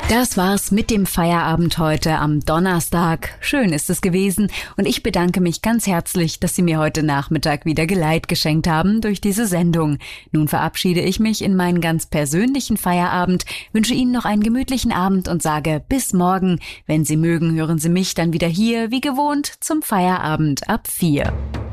Das war's mit dem Feierabend heute am Donnerstag. Schön ist es gewesen und ich bedanke mich ganz herzlich, dass Sie mir heute Nachmittag wieder Geleit geschenkt haben durch diese Sendung. Nun verabschiede ich mich in meinen ganz persönlichen Feierabend, wünsche Ihnen noch einen gemütlichen Abend und sage bis morgen. Wenn Sie mögen, hören Sie mich dann wieder hier, wie gewohnt, zum Feierabend ab 4.